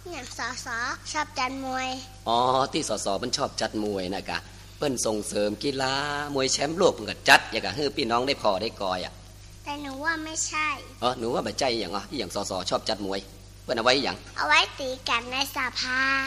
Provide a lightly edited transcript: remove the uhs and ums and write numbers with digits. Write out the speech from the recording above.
อย่างสอสอชอบจัดมวยอ๋อที่สสมันชอบจัดมวยนะกะเปิ้นส่งเสริมกีฬามวยแชมป์โลกเพิ่นก็จัดอย่างกะให้พี่น้องได้พอได้กอยอ่ะแต่หนูว่าไม่ใช่หนูว่าบ่ใจอย่างที่อย่างสสชอบจัดมวยเปิ้นเอาไว้อย่างเอาไว้ตีกันในสภา